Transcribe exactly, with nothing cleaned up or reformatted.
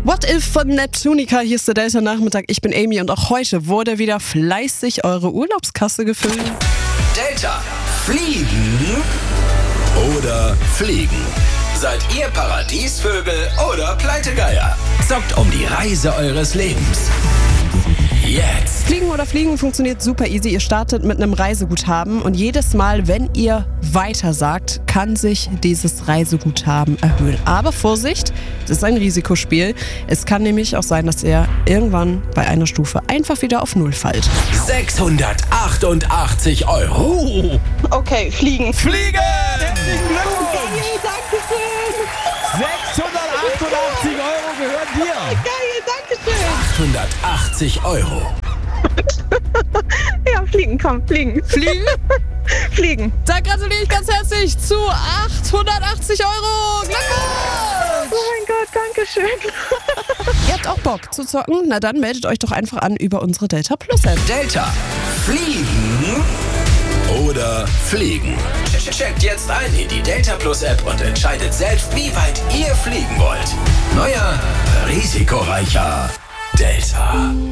What If von Neptunica, hier ist der Delta-Nachmittag. Ich bin Amy und auch heute wurde wieder fleißig eure Urlaubskasse gefüllt. Delta, fliegen oder fliegen? Seid ihr Paradiesvögel oder Pleitegeier? Zockt um die Reise eures Lebens. Jetzt! Fliegen oder Fliegen funktioniert super easy. Ihr startet mit einem Reiseguthaben und jedes Mal, wenn ihr weiter sagt, kann sich dieses Reiseguthaben erhöhen. Aber Vorsicht, das ist ein Risikospiel. Es kann nämlich auch sein, dass ihr irgendwann bei einer Stufe einfach wieder auf Null fallt. sechshundertachtundachtzig Euro. Oh. Okay, fliegen. Fliegen! Herzlichen Glückwunsch! Geil, Dankeschön. sechshundertachtundachtzig Euro gehören dir! Geil, Dankeschön. achthundertachtzig Euro. Ja, fliegen, komm, fliegen. Fliegen? Fliegen. Da gratuliere ich ganz herzlich zu achthundertachtzig Euro. Glückwunsch! Oh mein Gott, Dankeschön. Ihr habt auch Bock zu zocken? Na dann meldet euch doch einfach an über unsere Delta Plus App. Delta, fliegen oder fliegen? Checkt jetzt ein in die Delta Plus App und entscheidet selbst, wie weit ihr fliegen wollt. Neuer, risikoreicher Delta.